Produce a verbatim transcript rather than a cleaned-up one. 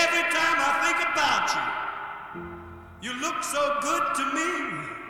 every time I think about you, you look so good to me.